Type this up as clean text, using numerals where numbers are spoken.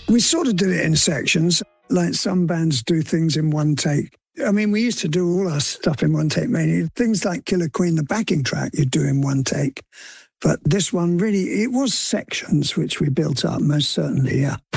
We sort of did it in sections, like some bands do things in one take. I mean, we used to do all our stuff in one take, mainly. Things like Killer Queen, the backing track, you do in one take. But this one really, it was sections which we built up, most certainly, yeah.